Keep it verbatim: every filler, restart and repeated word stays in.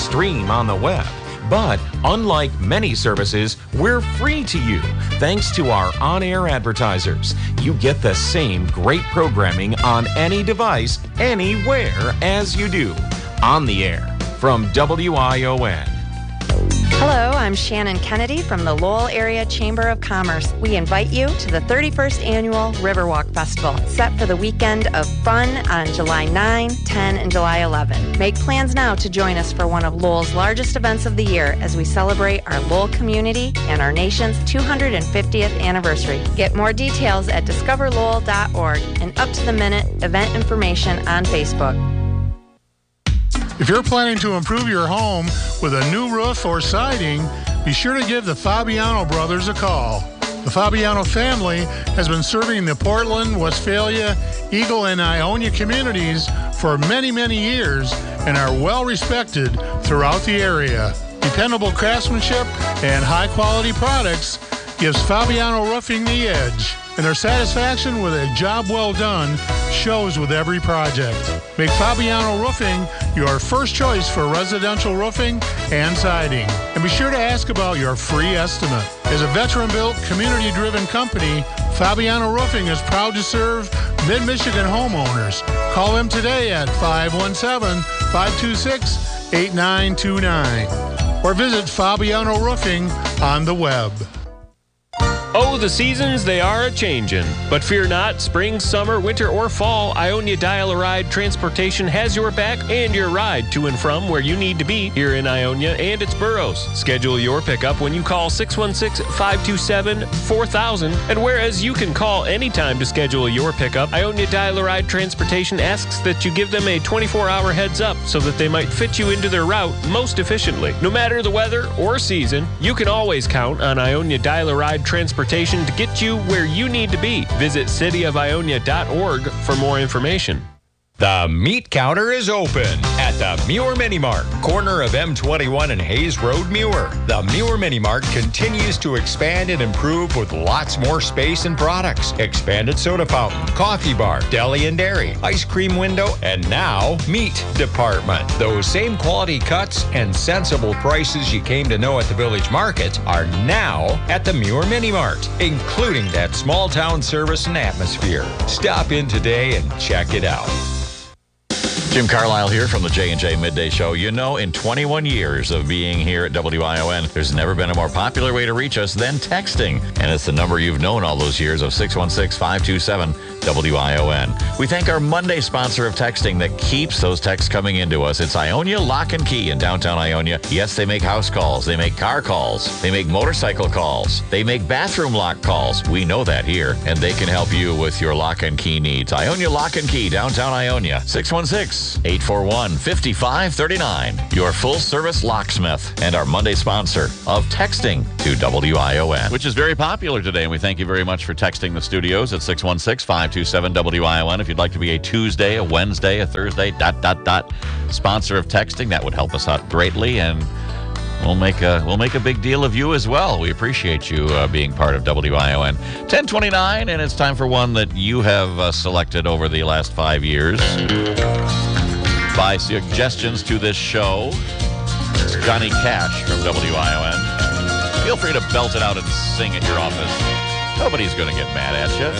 stream on the web. But unlike many services, we're free to you thanks to our on-air advertisers. You get the same great programming on any device, anywhere, as you do. On the air from W I O N. Hello, I'm Shannon Kennedy from the Lowell Area Chamber of Commerce. We invite you to the thirty-first Annual Riverwalk Festival, set for the weekend of fun on July ninth, tenth, and July eleventh. Make plans now to join us for one of Lowell's largest events of the year as we celebrate our Lowell community and our nation's two hundred fiftieth anniversary. Get more details at discover lowell dot org and up-to-the-minute event information on Facebook. If you're planning to improve your home with a new roof or siding, be sure to give the Fabiano brothers a call. The Fabiano family has been serving the Portland, Westphalia, Eagle, and Ionia communities for many, many years and are well respected throughout the area. Dependable craftsmanship and high-quality products gives Fabiano Roofing the edge, and their satisfaction with a job well done shows with every project. Make Fabiano Roofing your first choice for residential roofing and siding. And be sure to ask about your free estimate. As a veteran-built, community-driven company, Fabiano Roofing is proud to serve Mid-Michigan homeowners. Call them today at five one seven, five two six, eight nine two nine or visit Fabiano Roofing on the web. Oh, the seasons, they are a-changin'. But fear not, spring, summer, winter, or fall, Ionia Dial-A-Ride Transportation has your back and your ride to and from where you need to be here in Ionia and its boroughs. Schedule your pickup when you call six one six, five two seven, four thousand. And whereas you can call anytime to schedule your pickup, Ionia Dial-A-Ride Transportation asks that you give them a twenty-four hour heads up so that they might fit you into their route most efficiently. No matter the weather or season, you can always count on Ionia Dial-A-Ride Transportation to get you where you need to be. Visit city of ionia dot org for more information. The meat counter is open at the Muir Mini Mart, corner of M twenty-one and Hayes Road, Muir. The Muir Mini Mart continues to expand and improve with lots more space and products. Expanded soda fountain, coffee bar, deli and dairy, ice cream window, and now meat department. Those same quality cuts and sensible prices you came to know at the Village Market are now at the Muir Mini Mart, including that small town service and atmosphere. Stop in today and check it out. Jim Carlisle here from the J and J Midday Show. You know, in twenty-one years of being here at W I O N, there's never been a more popular way to reach us than texting. And it's the number you've known all those years of six one six, five two seven, W I O N. We thank our Monday sponsor of texting that keeps those texts coming into us. It's Ionia Lock and Key in downtown Ionia. Yes, they make house calls. They make car calls. They make motorcycle calls. They make bathroom lock calls. We know that here. And they can help you with your lock and key needs. Ionia Lock and Key, downtown Ionia. six one six, eight four one, five five three nine. Your full-service locksmith and our Monday sponsor of texting to W I O N. Which is very popular today, and we thank you very much for texting the studios at six one six, five two seven, W I O N. If you'd like to be a Tuesday, a Wednesday, a Thursday, dot, dot, dot, sponsor of texting, that would help us out greatly, and we'll make a, we'll make a big deal of you as well. We appreciate you uh, being part of W I O N. ten twenty-nine, and it's time for one that you have uh, selected over the last five years. By suggestions to this show, it's Johnny Cash from W I O N. Feel free to belt it out and sing at your office. Nobody's going to get mad at you.